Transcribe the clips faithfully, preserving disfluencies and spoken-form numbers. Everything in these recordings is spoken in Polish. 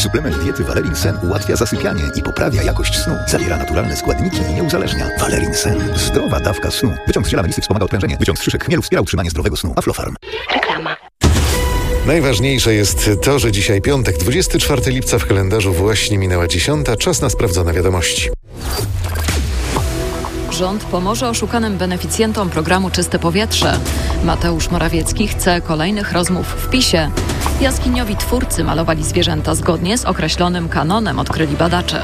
Suplement diety Valerin Sen ułatwia zasypianie i poprawia jakość snu. Zawiera naturalne składniki i nie uzależnia. Valerin Sen. Zdrowa dawka snu. Wyciąg z ziela melisy wspomaga odprężenie. Wyciąg z szyszek chmielu wspiera utrzymanie zdrowego snu. Aflofarm. Reklama. Najważniejsze jest to, że dzisiaj piątek, dwudziestego czwartego lipca w kalendarzu właśnie minęła dziesiąta. Czas na sprawdzone wiadomości. Rząd pomoże oszukanym beneficjentom programu Czyste Powietrze. Mateusz Morawiecki chce kolejnych rozmów w PiSie. Jaskiniowi twórcy malowali zwierzęta zgodnie z określonym kanonem, odkryli badacze.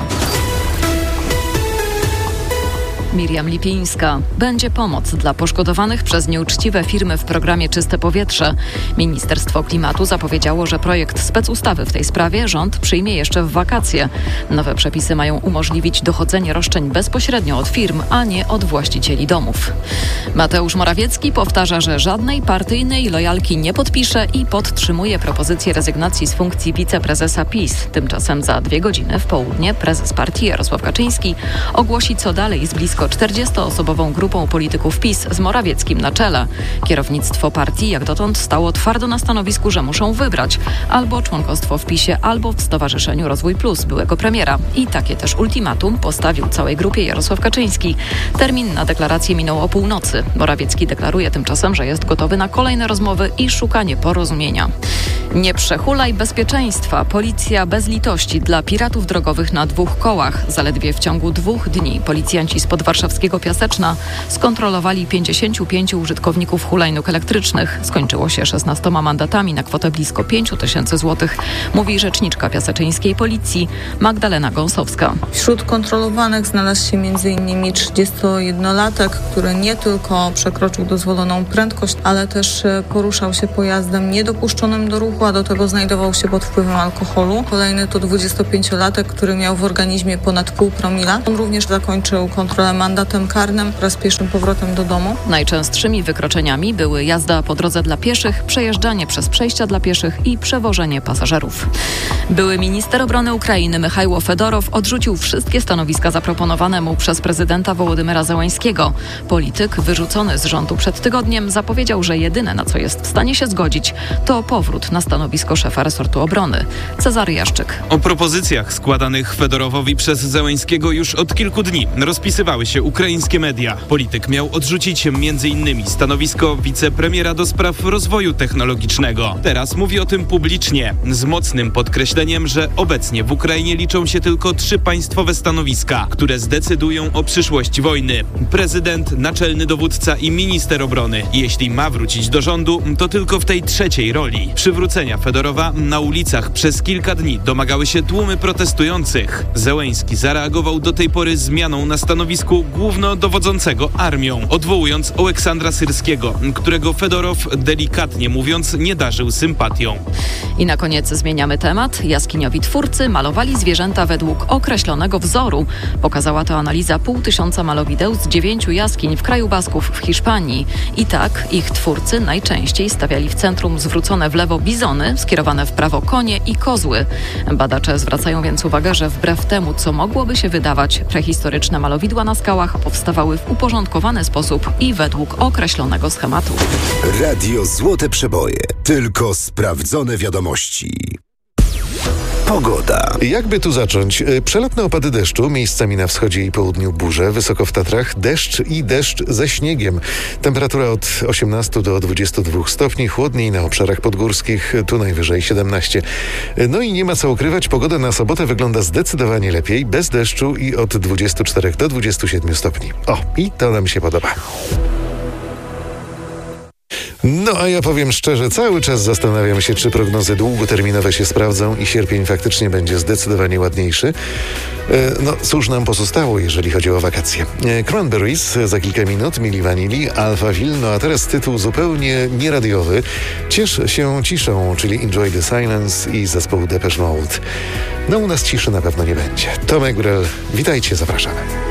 Miriam Lipińska. Będzie pomoc dla poszkodowanych przez nieuczciwe firmy w programie Czyste Powietrze. Ministerstwo Klimatu zapowiedziało, że projekt specustawy w tej sprawie rząd przyjmie jeszcze w wakacje. Nowe przepisy mają umożliwić dochodzenie roszczeń bezpośrednio od firm, a nie od właścicieli domów. Mateusz Morawiecki powtarza, że żadnej partyjnej lojalki nie podpisze i podtrzymuje propozycję rezygnacji z funkcji wiceprezesa PiS. Tymczasem za dwie godziny w południe prezes partii Jarosław Kaczyński ogłosi, co dalej z blisko czterdziestoosobową grupą polityków PiS z Morawieckim na czele. Kierownictwo partii jak dotąd stało twardo na stanowisku, że muszą wybrać albo członkostwo w PiSie, albo w Stowarzyszeniu Rozwój Plus byłego premiera. I takie też ultimatum postawił całej grupie Jarosław Kaczyński. Termin na deklarację minął o północy. Morawiecki deklaruje tymczasem, że jest gotowy na kolejne rozmowy i szukanie porozumienia. Nie przehulaj bezpieczeństwa. Policja bez litości dla piratów drogowych na dwóch kołach. Zaledwie w ciągu dwóch dni policjanci spod warszawskiego Piaseczna skontrolowali pięćdziesięciu pięciu użytkowników hulajnóg elektrycznych. Skończyło się szesnastoma mandatami na kwotę blisko pięciu tysięcy złotych, mówi rzeczniczka piaseczyńskiej policji Magdalena Gąsowska. Wśród kontrolowanych znalazł się między innymi trzydziestojednolatek, który nie tylko przekroczył dozwoloną prędkość, ale też poruszał się pojazdem niedopuszczonym do ruchu, a do tego znajdował się pod wpływem alkoholu. Kolejny to dwudziestopięciolatek, który miał w organizmie ponad pół promila. On również zakończył kontrolę mandatem karnym oraz pieszym powrotem do domu. Najczęstszymi wykroczeniami były jazda po drodze dla pieszych, przejeżdżanie przez przejścia dla pieszych i przewożenie pasażerów. Były minister obrony Ukrainy Michajło Fedorow odrzucił wszystkie stanowiska zaproponowane mu przez prezydenta Wołodymyra Zełańskiego. Polityk wyrzucony z rządu przed tygodniem zapowiedział, że jedyne, na co jest w stanie się zgodzić, to powrót na stanowisko szefa resortu obrony. Cezary Jaszczyk. O propozycjach składanych Fedorowowi przez Zełańskiego już od kilku dni rozpisywały się ukraińskie media. Polityk miał odrzucić między innymi stanowisko wicepremiera do spraw rozwoju technologicznego. Teraz mówi o tym publicznie, z mocnym podkreśleniem, że obecnie w Ukrainie liczą się tylko trzy państwowe stanowiska, które zdecydują o przyszłości wojny. Prezydent, naczelny dowódca i minister obrony. Jeśli ma wrócić do rządu, to tylko w tej trzeciej roli. Przywrócenia Fedorowa na ulicach przez kilka dni domagały się tłumy protestujących. Zełański zareagował do tej pory zmianą na stanowisku głównodowodzącego armią, odwołując Oleksandra Syrskiego, którego Fedorow, delikatnie mówiąc, nie darzył sympatią. I na koniec zmieniamy temat. Jaskiniowi twórcy malowali zwierzęta według określonego wzoru. Pokazała to analiza pół tysiąca malowideł z dziewięciu jaskiń w kraju Basków w Hiszpanii. I tak ich twórcy najczęściej stawiali w centrum zwrócone w lewo bizony, skierowane w prawo konie i kozły. Badacze zwracają więc uwagę, że wbrew temu, co mogłoby się wydawać, prehistoryczne malowidła na skałach powstawały w uporządkowany sposób i według określonego schematu. Radio Złote Przeboje. Tylko sprawdzone wiadomości. Pogoda. Jakby tu zacząć? Przelotne opady deszczu, miejscami na wschodzie i południu burze, wysoko w Tatrach deszcz i deszcz ze śniegiem. Temperatura od osiemnastu do dwudziestu dwóch stopni, chłodniej na obszarach podgórskich, tu najwyżej siedemnaście. No i nie ma co ukrywać, pogoda na sobotę wygląda zdecydowanie lepiej, bez deszczu i od dwudziestu czterech do dwudziestu siedmiu stopni. O, i to nam się podoba. No a ja powiem szczerze, cały czas zastanawiam się, czy prognozy długoterminowe się sprawdzą i sierpień faktycznie będzie zdecydowanie ładniejszy. E, no cóż nam pozostało, jeżeli chodzi o wakacje. E, Cranberries za kilka minut, Milli Vanilli, Alphaville, no a teraz tytuł zupełnie nieradiowy. Ciesz się ciszą, czyli Enjoy the Silence i zespołu Depeche Mode. No u nas ciszy na pewno nie będzie. Tomek Górel, witajcie, zapraszamy.